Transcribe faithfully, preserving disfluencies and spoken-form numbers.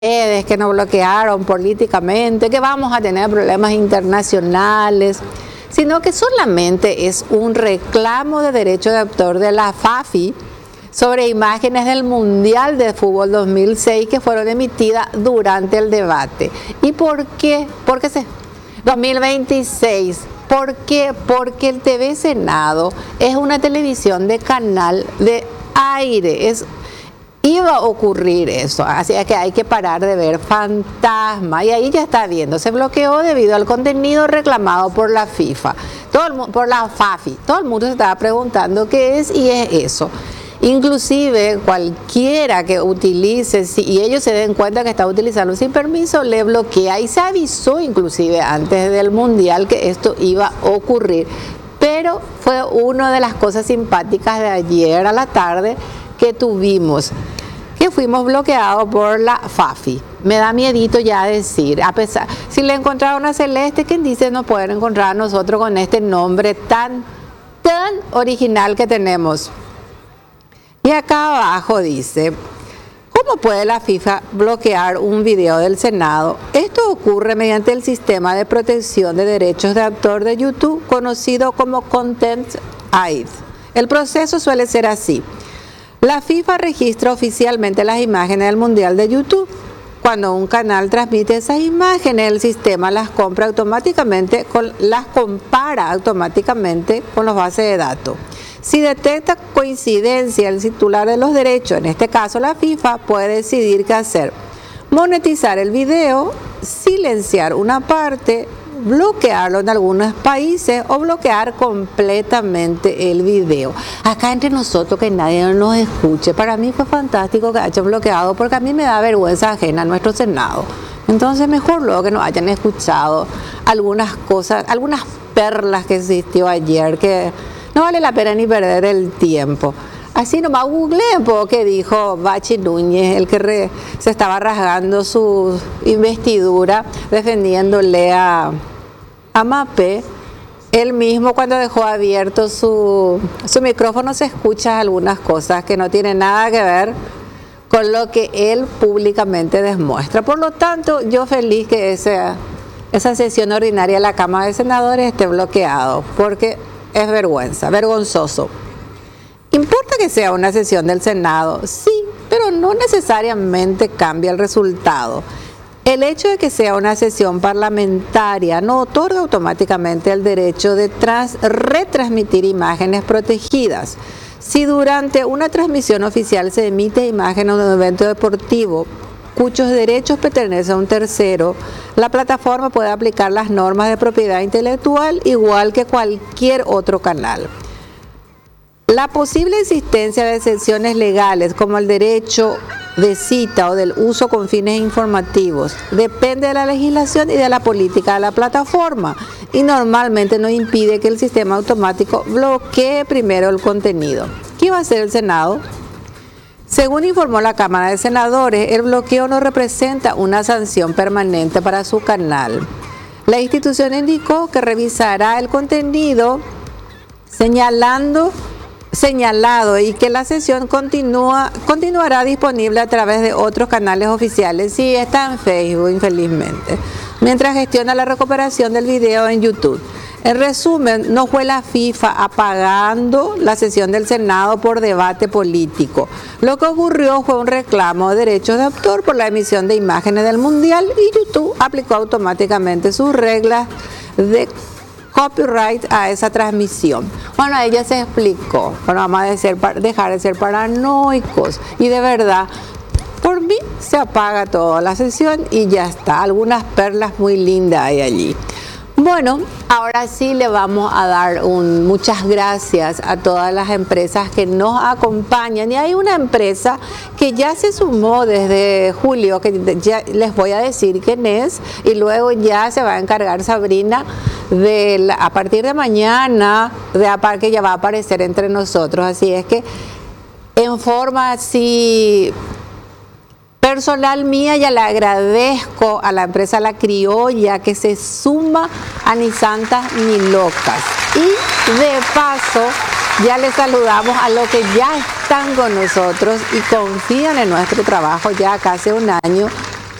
redes, que nos bloquearon políticamente, que vamos a tener problemas internacionales, sino que solamente es un reclamo de derecho de autor de la FAFI sobre imágenes del Mundial de Fútbol dos mil seis que fueron emitidas durante el debate. ¿Y por qué? Porque se dos mil veintiséis. ¿Por qué? Porque el T V Senado es una televisión de canal de aire. Es Iba a ocurrir eso, así es que hay que parar de ver fantasmas, y ahí ya está viendo, se bloqueó debido al contenido reclamado por la FIFA, todo el, por la FAFI, todo el mundo se estaba preguntando qué es, y es eso. Inclusive cualquiera que utilice, si, y ellos se den cuenta que está utilizando sin permiso, le bloquea, y se avisó inclusive antes del Mundial que esto iba a ocurrir, pero fue una de las cosas simpáticas de ayer a la tarde que tuvimos, que fuimos bloqueados por la FAFI. Me da miedito ya decir, a pesar, si le encontraron a Celeste, ¿quién dice no pueden encontrar a nosotros con este nombre tan, tan original que tenemos? Y acá abajo dice, ¿cómo puede la FIFA bloquear un video del Senado? Esto ocurre mediante el sistema de protección de derechos de autor de YouTube, conocido como Content I D. El proceso suele ser así. La FIFA registra oficialmente las imágenes del Mundial de YouTube. Cuando un canal transmite esas imágenes, el sistema las compra automáticamente, con, las compara automáticamente con las bases de datos. Si detecta coincidencia el titular de los derechos, en este caso la FIFA, puede decidir qué hacer: monetizar el video, silenciar una parte, bloquearlo en algunos países o bloquear completamente el video. Acá entre nosotros, que nadie nos escuche. Para mí fue fantástico que haya bloqueado, porque a mí me da vergüenza ajena a nuestro Senado. Entonces mejor luego que nos hayan escuchado algunas cosas, algunas perlas que existió ayer, que no vale la pena ni perder el tiempo. Así nomás googleé porque dijo Bachi Núñez, el que re, se estaba rasgando su investidura defendiéndole a, a Mapé. Él mismo, cuando dejó abierto su, su micrófono, se escuchan algunas cosas que no tienen nada que ver con lo que él públicamente demuestra. Por lo tanto, yo feliz que ese, esa sesión ordinaria de la Cámara de Senadores esté bloqueado, porque es vergüenza, vergonzoso. ¿Importa que sea una sesión del Senado? Sí, pero no necesariamente cambia el resultado. El hecho de que sea una sesión parlamentaria no otorga automáticamente el derecho de trans, retransmitir imágenes protegidas. Si durante una transmisión oficial se emite imágenes de un evento deportivo cuyos derechos pertenecen a un tercero, la plataforma puede aplicar las normas de propiedad intelectual igual que cualquier otro canal. La posible existencia de excepciones legales, como el derecho de cita o del uso con fines informativos, depende de la legislación y de la política de la plataforma, y normalmente no impide que el sistema automático bloquee primero el contenido. ¿Qué va a hacer el Senado? Según informó la Cámara de Senadores, el bloqueo no representa una sanción permanente para su canal. La institución indicó que revisará el contenido señalando señalado y que la sesión continúa, continuará disponible a través de otros canales oficiales. Sí, está en Facebook, infelizmente, mientras gestiona la recuperación del video en YouTube. En resumen, no fue la FIFA apagando la sesión del Senado por debate político. Lo que ocurrió fue un reclamo de derechos de autor por la emisión de imágenes del Mundial, y YouTube aplicó automáticamente sus reglas de copyright a esa transmisión. Bueno, ella se explicó, bueno, vamos a dejar, dejar de ser paranoicos, y de verdad, por mí se apaga toda la sesión y ya está. Algunas perlas muy lindas hay allí. Bueno, ahora sí le vamos a dar un, muchas gracias a todas las empresas que nos acompañan, y hay una empresa que ya se sumó desde julio, que ya les voy a decir quién es, y luego ya se va a encargar Sabrina de la, a partir de mañana, de que ya va a aparecer entre nosotros. Así es que en forma así personal mía, ya le agradezco a la empresa La Criolla que se suma a Ni Santas Ni Locas. Y de paso, ya les saludamos a los que ya están con nosotros y confían en nuestro trabajo ya casi un año,